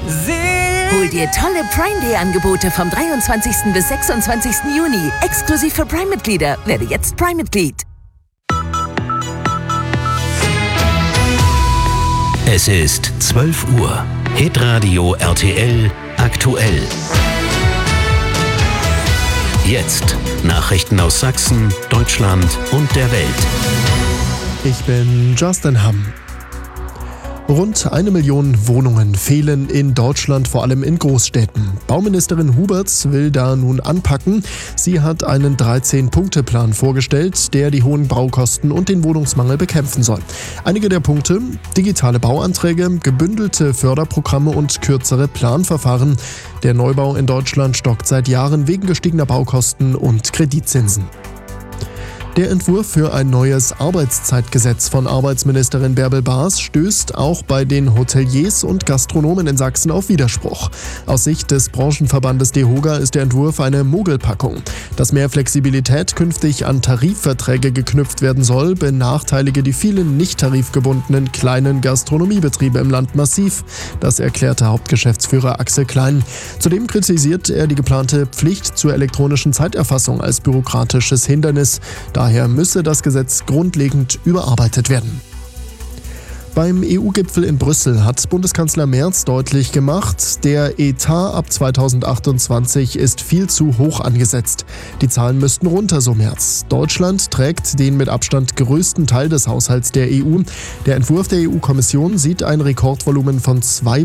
Hol dir tolle Prime-Day-Angebote vom 23. bis 26. Juni. Exklusiv für Prime-Mitglieder. Werde jetzt Prime-Mitglied. Es ist 12 Uhr. Hitradio RTL aktuell. Jetzt Nachrichten aus Sachsen, Deutschland und der Welt. Ich bin Justin Hamm. Rund 1 Million Wohnungen fehlen in Deutschland, vor allem in Großstädten. Bauministerin Huberts will da nun anpacken. Sie hat einen 13-Punkte-Plan vorgestellt, der die hohen Baukosten und den Wohnungsmangel bekämpfen soll. Einige der Punkte: digitale Bauanträge, gebündelte Förderprogramme und kürzere Planverfahren. Der Neubau in Deutschland stockt seit Jahren wegen gestiegener Baukosten und Kreditzinsen. Der Entwurf für ein neues Arbeitszeitgesetz von Arbeitsministerin Bärbel Baas stößt auch bei den Hoteliers und Gastronomen in Sachsen auf Widerspruch. Aus Sicht des Branchenverbandes DEHOGA ist der Entwurf eine Mogelpackung. Dass mehr Flexibilität künftig an Tarifverträge geknüpft werden soll, benachteilige die vielen nicht tarifgebundenen kleinen Gastronomiebetriebe im Land massiv. Das erklärte Hauptgeschäftsführer Axel Klein. Zudem kritisiert er die geplante Pflicht zur elektronischen Zeiterfassung als bürokratisches Hindernis. Daher müsse das Gesetz grundlegend überarbeitet werden. Beim EU-Gipfel in Brüssel hat Bundeskanzler Merz deutlich gemacht, der Etat ab 2028 ist viel zu hoch angesetzt. Die Zahlen müssten runter, so Merz. Deutschland trägt den mit Abstand größten Teil des Haushalts der EU. Der Entwurf der EU-Kommission sieht ein Rekordvolumen von 2